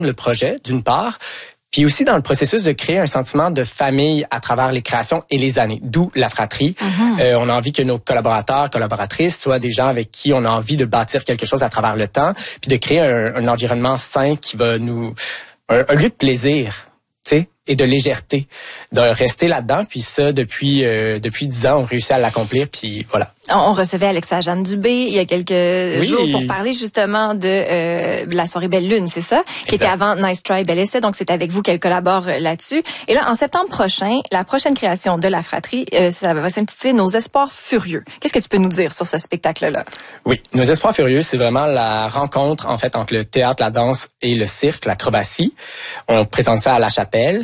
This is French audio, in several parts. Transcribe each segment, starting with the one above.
le projet, d'une part, puis aussi dans le processus de créer un sentiment de famille à travers les créations et les années, d'où la fratrie. On a envie que nos collaborateurs, collaboratrices soient des gens avec qui on a envie de bâtir quelque chose à travers le temps, puis de créer un environnement sain qui va nous... un lieu de plaisir, tu sais, et de légèreté, de rester là-dedans. Puis ça, depuis 10 ans, on réussit à l'accomplir, puis voilà. On recevait Alexa-Jeanne Dubé il y a quelques jours pour parler justement de la soirée Belle Lune, c'est ça? Qui était avant Nice Try, Bel Essai. Donc, c'est avec vous qu'elle collabore là-dessus. Et là, en septembre prochain, la prochaine création de la fratrie, ça va s'intituler Nos Espoirs Furieux. Qu'est-ce que tu peux nous dire sur ce spectacle-là? Oui, Nos Espoirs Furieux, c'est vraiment la rencontre, en fait, entre le théâtre, la danse et le cirque, l'acrobatie. On présente ça à La Chapelle.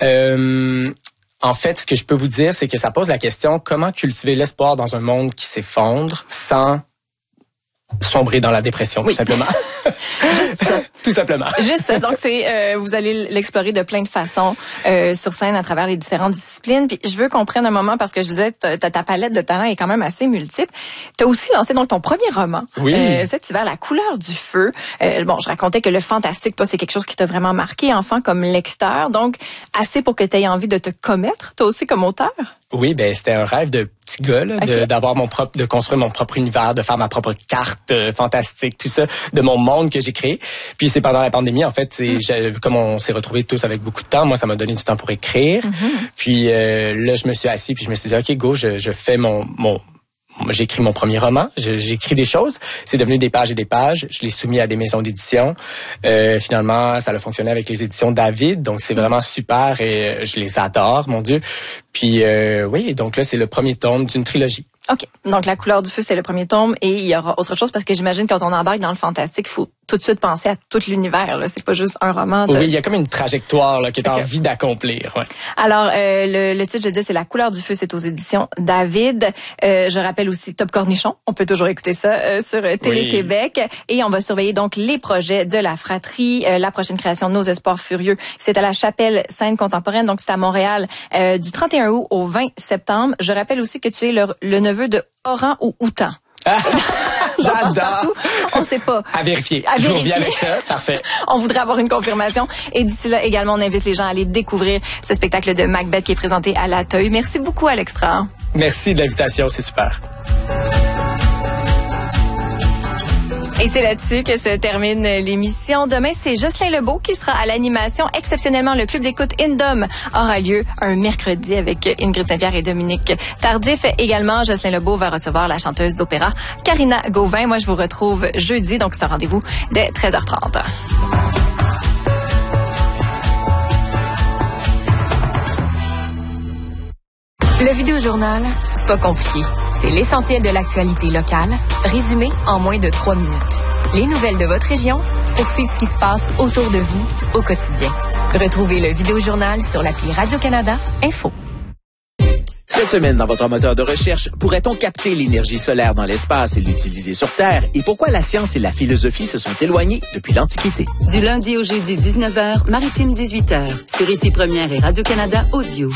En fait, ce que je peux vous dire, c'est que ça pose la question comment cultiver l'espoir dans un monde qui s'effondre sans sombrer dans la dépression, tout simplement. Juste ça. Tout simplement. Juste ça. Donc, vous allez l'explorer de plein de façons sur scène à travers les différentes disciplines. Puis, je veux qu'on prenne un moment parce que je disais, ta palette de talents est quand même assez multiple. Tu as aussi lancé donc ton premier roman cet hiver, La couleur du feu. Je racontais que le fantastique, toi, c'est quelque chose qui t'a vraiment marqué, enfant, comme lecteur. Donc, assez pour que tu aies envie de te commettre, toi aussi, comme auteur? Oui, c'était un rêve de petit gars, là, d'avoir de construire mon propre univers, de faire ma propre carte fantastique, tout ça, de mon monde que j'ai créé. Puis c'est pendant la pandémie, en fait, comme on s'est retrouvés tous avec beaucoup de temps, moi, ça m'a donné du temps pour écrire. Puis là, je me suis assis, puis je me suis dit, OK, go, je fais j'écris mon premier roman, j'écris des choses, c'est devenu des pages et des pages, je l'ai soumis à des maisons d'édition. Finalement, ça a fonctionné avec les éditions David, donc c'est vraiment super et je les adore, mon Dieu. Puis donc là, c'est le premier tome d'une trilogie. OK. Donc, La couleur du feu, c'est le premier tome et il y aura autre chose parce que j'imagine quand on embarque dans le fantastique, il faut tout de suite penser à tout l'univers. Là. C'est pas juste un roman. Oui, il y a comme une trajectoire là, que tu as envie d'accomplir. Ouais. Alors, le titre, je disais, c'est La couleur du feu, c'est aux éditions David. Je rappelle aussi Top Cornichon. On peut toujours écouter ça sur Télé-Québec. Et on va surveiller donc les projets de la fratrie. La prochaine création, Nos Espoirs Furieux, c'est à la Chapelle Scène Contemporaine. Donc, c'est à Montréal du 31 août au 20 septembre. Je rappelle aussi que tu es le neveu de Oran ou Outan. J'adore. On sait pas. À vérifier. Je vous reviens avec ça. Parfait. On voudrait avoir une confirmation. Et d'ici là, également, on invite les gens à aller découvrir ce spectacle de Macbeth qui est présenté à l'Atoll. Merci beaucoup, Alextra. Merci de l'invitation. C'est super. Et c'est là-dessus que se termine l'émission. Demain, c'est Jocelyn Lebeau qui sera à l'animation. Exceptionnellement, le club d'écoute Indom aura lieu un mercredi avec Ingrid Saint-Pierre et Dominique Tardif. Également, Jocelyn Lebeau va recevoir la chanteuse d'opéra Karina Gauvin. Moi, je vous retrouve jeudi, donc c'est un rendez-vous dès 13h30. Le Vidéojournal, c'est pas compliqué. C'est l'essentiel de l'actualité locale, résumé en moins de 3 minutes. Les nouvelles de votre région pour suivre ce qui se passe autour de vous au quotidien. Retrouvez le Vidéojournal sur l'appli Radio-Canada Info. Cette semaine, dans votre moteur de recherche, pourrait-on capter l'énergie solaire dans l'espace et l'utiliser sur Terre? Et pourquoi la science et la philosophie se sont éloignées depuis l'Antiquité? Du lundi au jeudi, 19h, Maritime 18h, sur Ici Première et Radio-Canada Audio.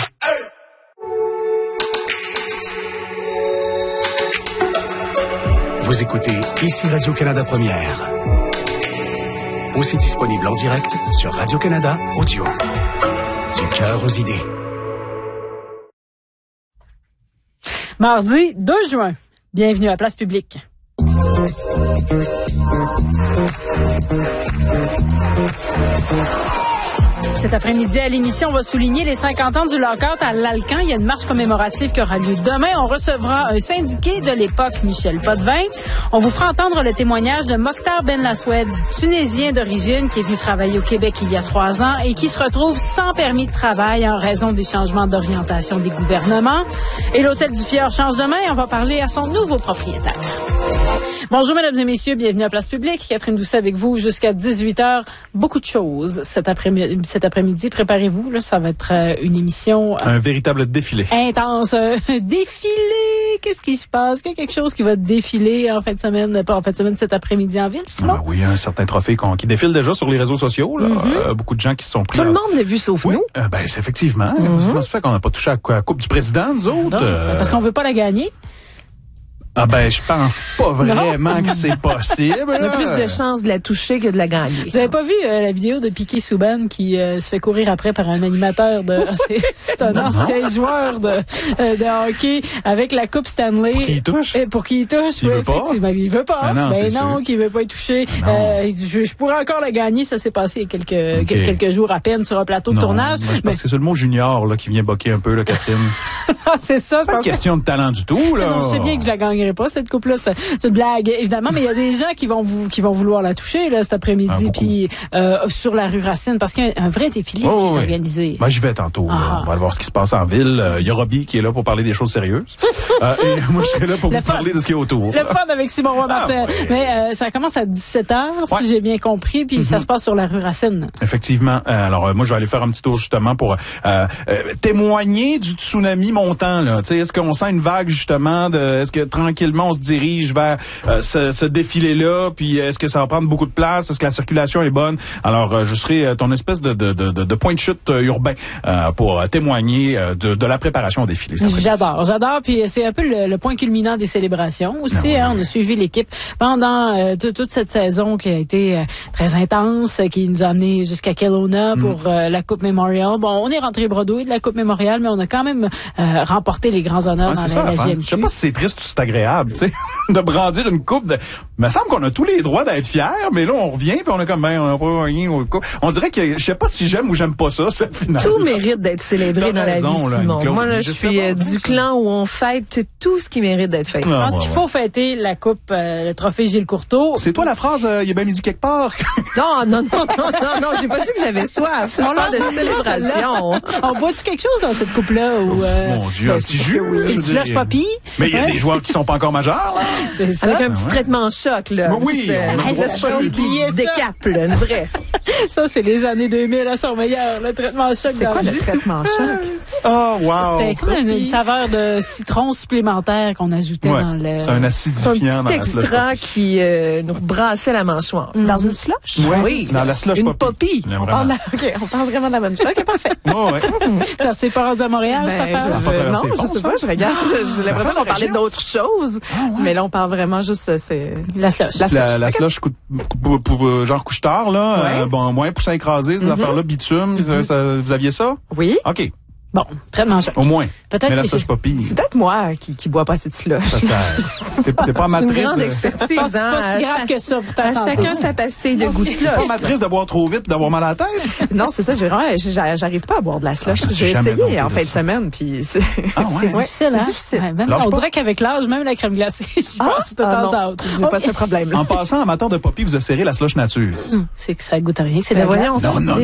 Vous écoutez Ici Radio-Canada Première. Aussi disponible en direct sur Radio-Canada Audio. Du cœur aux idées. Mardi 2 juin. Bienvenue à Place Publique. Cet après-midi, à l'émission, on va souligner les 50 ans du lockout à l'Alcan. Il y a une marche commémorative qui aura lieu demain. On recevra un syndiqué de l'époque, Michel Potvin. On vous fera entendre le témoignage de Mokhtar Ben Laswed, tunisien d'origine, qui est venu travailler au Québec il y a 3 ans et qui se retrouve sans permis de travail en raison des changements d'orientation des gouvernements. Et l'Hôtel du Fjord change de main. On va parler à son nouveau propriétaire. Bonjour, mesdames et messieurs. Bienvenue à Place Publique. Catherine Doucet avec vous jusqu'à 18h. Beaucoup de choses cet après-midi. Préparez-vous. Là, ça va être une émission... un véritable défilé. Intense. Défilé. Qu'est-ce qui se passe? Qu'il y a quelque chose qui va défiler en fin de semaine, pas en fin de semaine, cet après-midi en ville, Simon? Ah oui, un certain trophée qui défile déjà sur les réseaux sociaux. Là. Beaucoup de gens qui se sont pris... Tout le monde l'a vu sauf nous. C'est effectivement. Ça fait qu'on n'a pas touché à la Coupe du Président, nous autres. Non, parce qu'on veut pas la gagner. Ah ben, je pense pas vraiment que c'est possible. On a plus de chances de la toucher que de la gagner. Vous avez pas vu la vidéo de Piqué Souban qui se fait courir après par un animateur de... c'est un ancien joueur de hockey avec la Coupe Stanley. Pour qui il touche? Pour qui il touche, oui, effectivement. Il veut pas. Ben non, qu'il veut pas être touché. Je pourrais encore la gagner. Ça s'est passé il y a quelques jours à peine sur un plateau de tournage. Moi, je pense que c'est le mot junior là, qui vient boquer un peu, là, Catherine. C'est ça. C'est pas une question de talent du tout. Là. Non, je sais bien que je la gagnerai pas, cette coupe-là. C'est une blague, évidemment, mais il y a des gens qui vont vouloir la toucher là, cet après-midi. Puis sur la rue Racine, parce qu'il y a un vrai défilé qui est organisé. Ben, j'y vais tantôt. On va aller voir ce qui se passe en ville. Il y a Robbie qui est là pour parler des choses sérieuses. Et moi, je serai là pour vous parler de ce qui est autour. Le fun avec Simon Roy-Martin. Mais ça commence à 17h, si j'ai bien compris, puis ça se passe sur la rue Racine. Effectivement. Alors, moi, je vais aller faire un petit tour justement pour témoigner du tsunami montant. Là. Est-ce qu'on sent une vague justement est-ce que tranquillement on se dirige vers ce défilé-là, puis est-ce que ça va prendre beaucoup de place, est-ce que la circulation est bonne? Alors, je serai ton espèce de point de chute urbain pour témoigner de la préparation au défilé. J'adore, puis c'est un peu le point culminant des célébrations aussi. On a suivi l'équipe pendant toute cette saison qui a été très intense, qui nous a amené jusqu'à Kelowna pour la Coupe Memorial. Bon, on est rentré bredouille de la Coupe Memorial, mais on a quand même remporté les grands honneurs dans la GMQ. Je sais pas si c'est triste ou c'est agréable, tu sais, de brandir une coupe. Il me semble qu'on a tous les droits d'être fiers, mais là, on revient puis on a comme, on n'a pas rien. On dirait que je sais pas si j'aime ou j'aime pas ça, cette finale. Tout mérite d'être célébré dans la vie, Simon. Moi, là, je suis du clan où on fête tout ce qui mérite d'être fêté. Je pense qu'il faut fêter la coupe, le trophée Gilles Courteau. C'est toi la phrase, il est bien midi quelque part. Non, j'ai pas dit que j'avais soif. On parle de célébration. On boit-tu quelque chose dans cette coupe-là? Mon Dieu, un petit jus. Une slush poppy. Mais il y a des joueurs qui sont pas encore majeurs, là. C'est ça. Avec un petit traitement choc, là. Oui, des capes, là, une vraie. Ça, c'est les années 2000, là, sont meilleurs. Le traitement choc. C'est quoi le traitement choc? Oh, wow. C'était comme une saveur de citron supplémentaire qu'on ajoutait dans le... C'est un acidifiant. C'est un petit extra qui nous brassait la mâchoire. Dans une slush? Oui. Dans la slush poppy. On parle vraiment de la bonne chose. OK, parfait. Ça s'est pas rendu à Montréal, ça fait? Non, je sais pas, je regarde. J'ai l'impression qu'on parlait d'autres choses. Mais là, on parle vraiment juste, c'est... La slush. La slush genre couche-tard, là. Bon, moins poussin écrasé, ces affaires-là, bitume. Vous aviez ça? Oui. OK. Bon, traitement choc. Au moins. Peut-être mais la slush poppy. C'est peut-être moi qui bois pas assez de slush. T'es pas matrice. C'est une grande expertise. C'est pas si grave que ça pour ta santé. Chacun sa pastille de goût de slush. T'es pas matrice de boire trop vite et d'avoir mal à la tête? Non, c'est ça. J'arrive pas à boire de la slush. J'ai essayé en fin de semaine, puis c'est difficile. C'est difficile. On dirait qu'avec l'âge, même la crème glacée, j'y passe de temps à autre. J'ai pas ce problème. En passant, amateur de poppy, vous essayez la slush nature. C'est que ça goûte rien. C'est de la glace.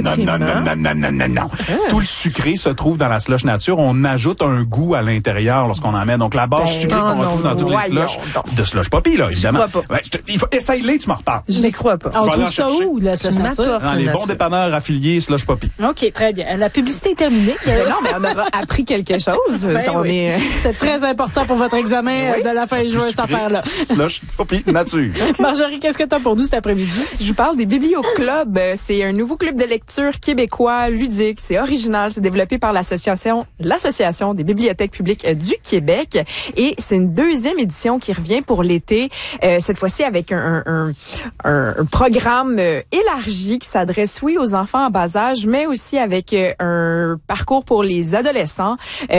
Non. Tout le sucré se trouve dans la slush nature. On ajoute un goût à l'intérieur lorsqu'on en met. Donc, la base sucrée qu'on retrouve dans toutes les slushs, de slush poppy, là, évidemment. Je crois pas. Essaye-les, tu m'en reparles. Je n'y crois pas. On trouve ça où, la slush nature? Dans les bons dépanneurs affiliés slush poppy. OK, très bien. La publicité est terminée. Non, mais on a appris quelque chose. C'est très important pour votre examen de la fin juin, cette affaire-là. Slush poppy nature. Marjorie, qu'est-ce que tu as pour nous cet après-midi? Je vous parle des Biblioclubs. C'est un nouveau club de lecture québécois, ludique. C'est original. C'est développé par l'Association des bibliothèques publiques du Québec. Et c'est une deuxième édition qui revient pour l'été. Cette fois-ci avec un programme élargi qui s'adresse, aux enfants en bas âge, mais aussi avec un parcours pour les adolescents.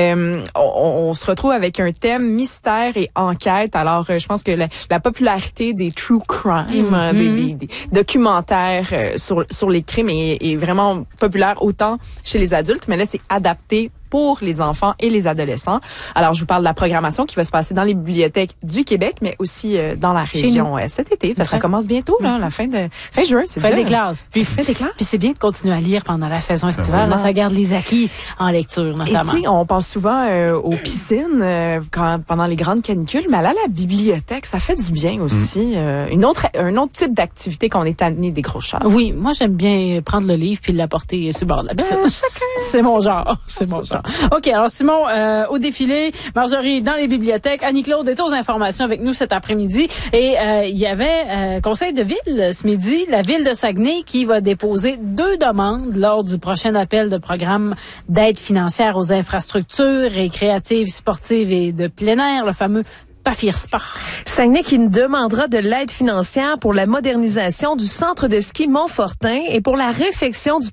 On se retrouve avec un thème mystère et enquête. Alors, je pense que la popularité des true crime, des documentaires sur les crimes est vraiment populaire autant chez les adultes, mais là, c'est adapté pour les enfants et les adolescents. Alors, je vous parle de la programmation qui va se passer dans les bibliothèques du Québec, mais aussi dans la région cet été. Ça commence bientôt, là, la fin juin. C'est fin des classes. Puis fin des classes. Puis c'est bien de continuer à lire pendant la saison estivale. Là, ça garde les acquis en lecture, notamment. Et on pense souvent aux piscines pendant les grandes canicules, mais là, la bibliothèque, ça fait du bien aussi. Un autre type d'activité qu'on est amené des gros chars. Oui, moi, j'aime bien prendre le livre puis l'apporter sur le bord de la piscine. C'est mon genre. C'est mon genre. OK, alors Simon, au défilé, Marjorie dans les bibliothèques, Annie-Claude est aux informations avec nous cet après-midi. Et il y avait conseil de ville ce midi, la ville de Saguenay qui va déposer 2 demandes lors du prochain appel de programme d'aide financière aux infrastructures récréatives, sportives et de plein air, le fameux Pafir Sport. Saguenay qui nous demandera de l'aide financière pour la modernisation du centre de ski Montfortin et pour la réfection du